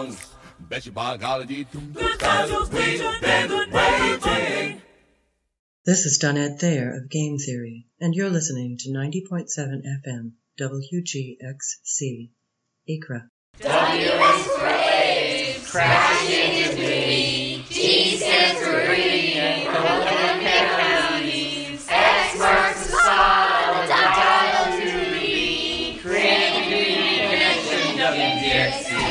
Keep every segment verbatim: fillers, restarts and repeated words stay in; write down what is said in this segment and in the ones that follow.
songs. Bet you by golly, good times will be been waiting. This is Donette Thayer of Game Theory, and you're listening to ninety point seven F M W G X C, Acra. W is for A's, crashing into me. G stands for green, and coconut counties. X marks the spot on the dial to be. Create green connection, W G X C.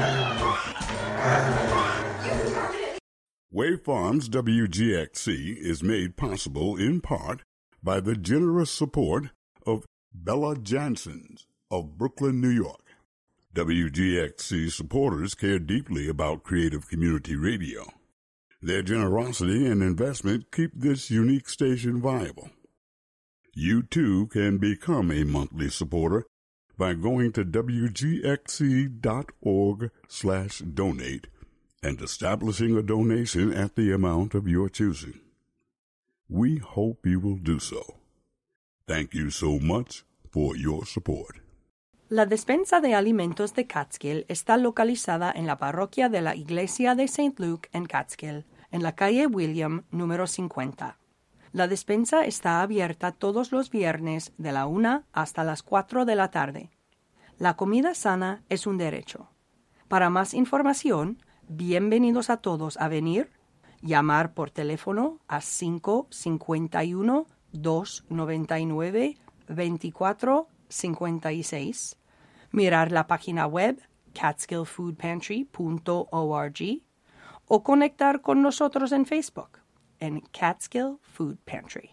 Wave Farms W G X C is made possible in part by the generous support of Bella Janssens of Brooklyn, New York. W G X C supporters care deeply about creative community radio. Their generosity and investment keep this unique station viable. You too can become a monthly supporter by going to W G X C dot org slash donate and establishing a donation at the amount of your choosing. We hope you will do so. Thank you so much for your support. La despensa de alimentos de Catskill está localizada en la parroquia de la Iglesia de Saint Luke en Catskill, en la calle William, número cincuenta. La despensa está abierta todos los viernes de la una hasta las cuatro de la tarde. La comida sana es un derecho. Para más información, bienvenidos a todos a venir, llamar por teléfono a cinco cinco uno, dos nueve nueve, dos cuatro cinco seis, mirar la página web catskill food pantry punto org o conectar con nosotros en Facebook en Catskill Food Pantry.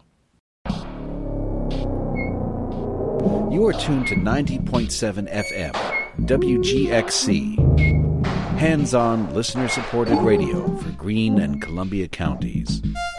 You are tuned to ninety point seven F M, W G X C. Hands-on, listener-supported radio for Greene and Columbia counties.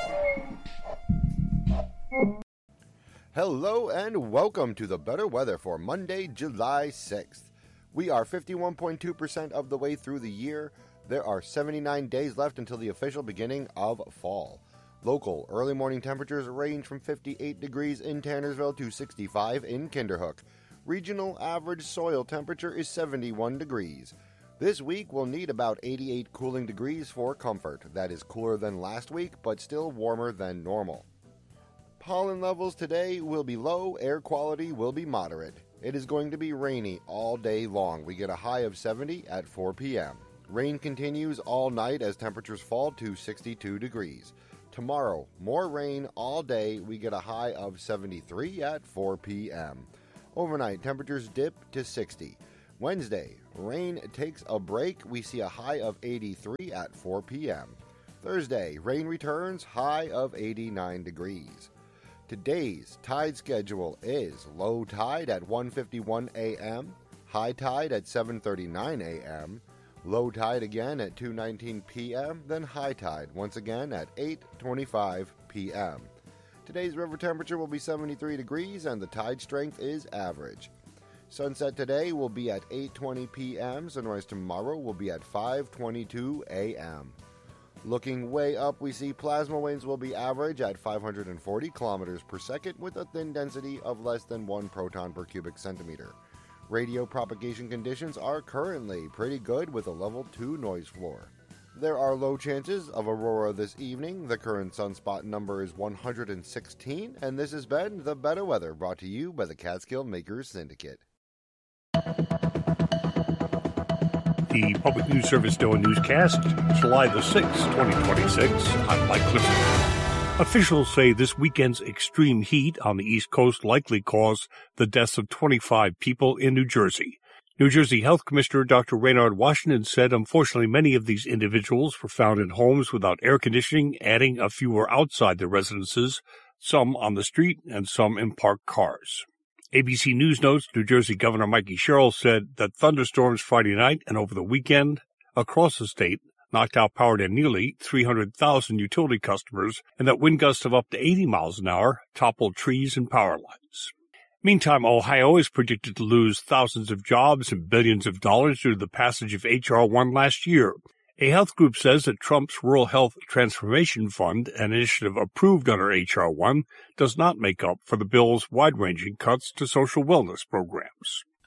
Hello and welcome to the better weather for Monday, July sixth. We are fifty-one point two percent of the way through the year. There are seventy-nine days left until the official beginning of fall. Local early morning temperatures range from fifty-eight degrees in Tannersville to sixty-five in Kinderhook. Regional average soil temperature is seventy-one degrees. This week will need about eighty-eight cooling degrees for comfort. That is cooler than last week, but still warmer than normal. Pollen levels today will be low, air quality will be moderate. It is going to be rainy all day long. We get a high of seventy at four p.m. Rain continues all night as temperatures fall to sixty-two degrees. Tomorrow, more rain all day. We get a high of seventy-three at four p.m. Overnight, temperatures dip to sixty. Wednesday, rain takes a break. We see a high of eighty-three at four p.m. Thursday, rain returns, high of eighty-nine degrees. Today's tide schedule is low tide at one fifty-one a.m., high tide at seven thirty-nine a.m., low tide again at two nineteen p.m., then high tide once again at eight twenty-five p.m. Today's river temperature will be seventy-three degrees and the tide strength is average. Sunset today will be at eight twenty p.m. Sunrise tomorrow will be at five twenty-two a.m. Looking way up, we see plasma winds will be average at five hundred forty kilometers per second with a thin density of less than one proton per cubic centimeter. Radio propagation conditions are currently pretty good with a level two noise floor. There are low chances of aurora this evening. The current sunspot number is one hundred sixteen, and this has been The Better Weather, brought to you by the Catskill Makers Syndicate. The Public News Service NOAA Newscast, July the sixth, twenty twenty-six. I'm Mike Clifton. Officials say this weekend's extreme heat on the East Coast likely caused the deaths of twenty-five people in New Jersey. New Jersey Health Commissioner Doctor Raynard Washington said unfortunately many of these individuals were found in homes without air conditioning, adding a few were outside their residences, some on the street and some in parked cars. A B C News notes New Jersey Governor Mikey Sherrill said that thunderstorms Friday night and over the weekend across the state knocked out power to nearly three hundred thousand utility customers and that wind gusts of up to eighty miles an hour toppled trees and power lines. Meantime, Ohio is predicted to lose thousands of jobs and billions of dollars due to the passage of H R one last year. A health group says that Trump's Rural Health Transformation Fund, an initiative approved under H R one, does not make up for the bill's wide-ranging cuts to social wellness programs.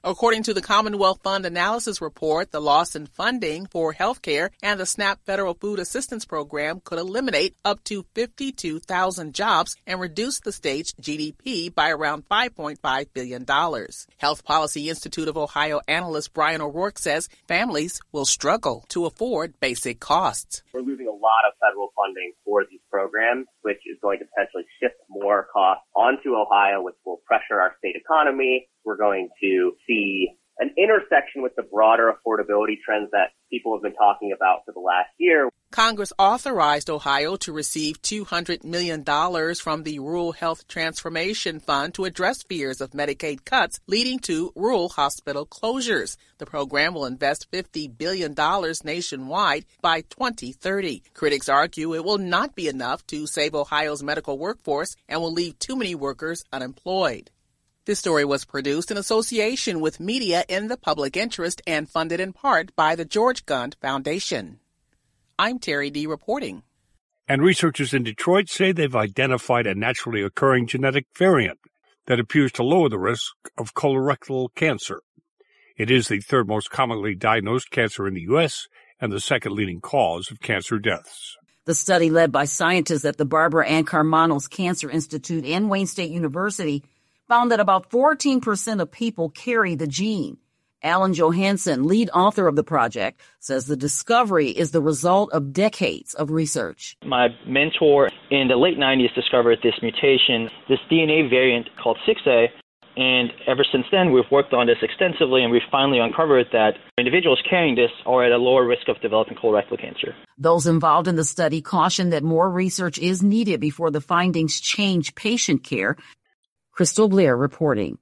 According to the Commonwealth Fund analysis report, the loss in funding for health care and the SNAP Federal Food Assistance Program could eliminate up to fifty-two thousand jobs and reduce the state's G D P by around five point five billion dollars. Health Policy Institute of Ohio analyst Brian O'Rourke says families will struggle to afford basic costs. We're losing a lot of federal funding for these programs, which is going to potentially shift more costs onto Ohio, which will pressure our state economy. We're going to see an intersection with the broader affordability trends that people have been talking about for the last year. Congress authorized Ohio to receive two hundred million dollars from the Rural Health Transformation Fund to address fears of Medicaid cuts leading to rural hospital closures. The program will invest fifty billion dollars nationwide by twenty thirty. Critics argue it will not be enough to save Ohio's medical workforce and will leave too many workers unemployed. This story was produced in association with Media in the Public Interest and funded in part by the George Gund Foundation. I'm Terry D. reporting. And researchers in Detroit say they've identified a naturally occurring genetic variant that appears to lower the risk of colorectal cancer. It is the third most commonly diagnosed cancer in the U S and the second leading cause of cancer deaths. The study, led by scientists at the Barbara Ann Karmanos Cancer Institute and Wayne State University, found that about fourteen percent of people carry the gene. Alan Johansson, lead author of the project, says the discovery is the result of decades of research. My mentor in the late nineties discovered this mutation, this D N A variant called six A, and ever since then we've worked on this extensively, and we've finally uncovered that individuals carrying this are at a lower risk of developing colorectal cancer. Those involved in the study caution that more research is needed before the findings change patient care. Crystal Blair reporting.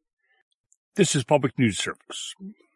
This is Public News Service.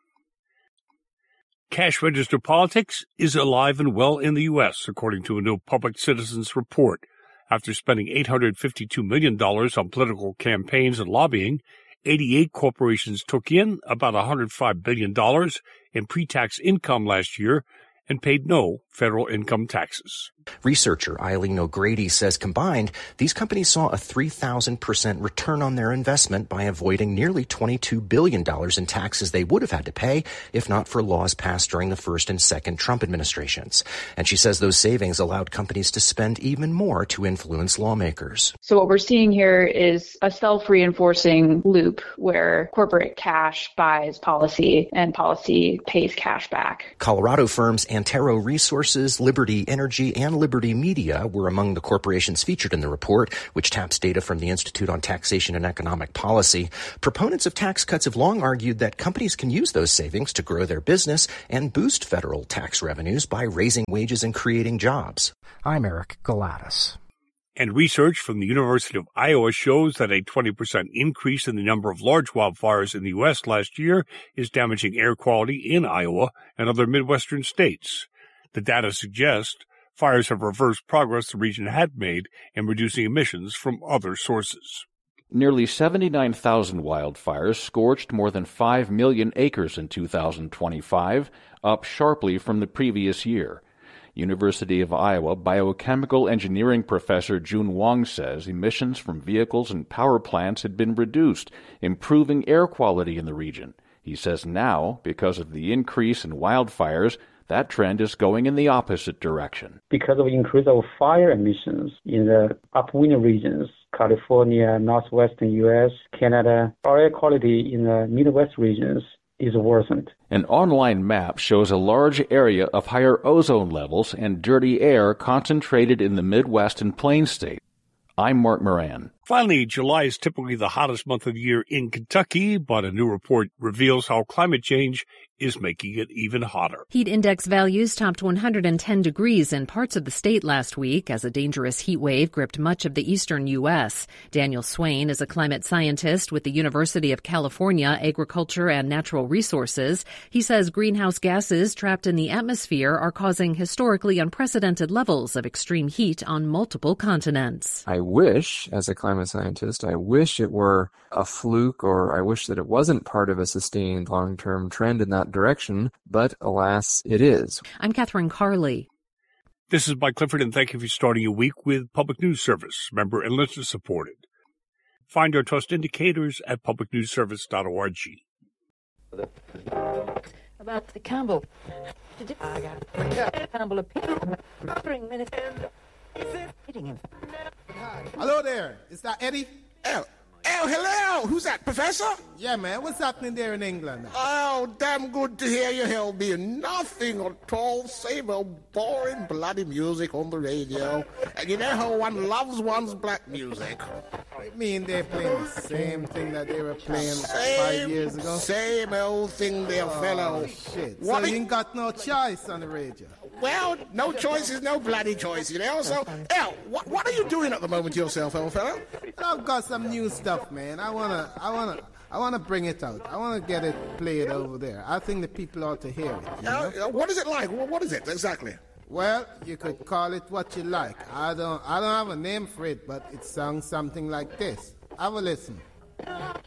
Cash register politics is alive and well in the U S, according to a new Public Citizens report. After spending eight hundred fifty-two million dollars on political campaigns and lobbying, eighty-eight corporations took in about one hundred five billion dollars in pre-tax income last year and paid no federal income taxes. Researcher Eileen O'Grady says combined, these companies saw a three thousand percent return on their investment by avoiding nearly twenty-two billion dollars in taxes they would have had to pay if not for laws passed during the first and second Trump administrations. And she says those savings allowed companies to spend even more to influence lawmakers. So what we're seeing here is a self-reinforcing loop where corporate cash buys policy and policy pays cash back. Colorado firms Antero Resources, Liberty Energy, and Liberty Media were among the corporations featured in the report, which taps data from the Institute on Taxation and Economic Policy. Proponents of tax cuts have long argued that companies can use those savings to grow their business and boost federal tax revenues by raising wages and creating jobs. I'm Eric Galatis. And research from the University of Iowa shows that a twenty percent increase in the number of large wildfires in the U S last year is damaging air quality in Iowa and other Midwestern states. The data suggests fires have reversed progress the region had made in reducing emissions from other sources. Nearly seventy-nine thousand wildfires scorched more than five million acres in two thousand twenty-five, up sharply from the previous year. University of Iowa biochemical engineering professor Jun Wong says emissions from vehicles and power plants had been reduced, improving air quality in the region. He says now, because of the increase in wildfires, that trend is going in the opposite direction. Because of increase of fire emissions in the upwind regions, California, northwestern U S, Canada, our air quality in the Midwest regions is worsened. An online map shows a large area of higher ozone levels and dirty air concentrated in the Midwest and Plains states. I'm Mark Moran. Finally, July is typically the hottest month of the year in Kentucky, but a new report reveals how climate change is making it even hotter. Heat index values topped one hundred ten degrees in parts of the state last week as a dangerous heat wave gripped much of the eastern U S. Daniel Swain is a climate scientist with the University of California Agriculture and Natural Resources. He says greenhouse gases trapped in the atmosphere are causing historically unprecedented levels of extreme heat on multiple continents. I wish, as a climate scientist, I wish it were a fluke, or I wish that it wasn't part of a sustained long-term trend in that direction, but alas, it is. I'm Catherine Carley. This is Mike Clifford, and thank you for starting your week with Public News Service, member and listener supported. Find our trust indicators at public news service dot org. About the Campbell. I got Campbell a minute. Hitting him. Hello there. Is that Eddie? Oh, oh, hello. Who's that, Professor? Yeah, man. What's happening there in England? Oh, damn good to hear you, Helby. Nothing at all. Same old boring bloody music on the radio. And you know how one loves one's black music. I mean, they're playing the same thing that they were playing same, five years ago? Same old thing there, oh, fellow. Shit. What so you ain't got no choice on the radio? Well, no choice is no bloody choice, you know? So, El, what, what are you doing at the moment yourself, old fellow? I've got some new stuff, man. I wanna, I wanna, I wanna bring it out. I wanna get it played over there. I think the people ought to hear it. You know? uh, what is it like? What is it exactly? Well, you could call it what you like. I don't, I don't have a name for it, but it sounds something like this. Have a listen.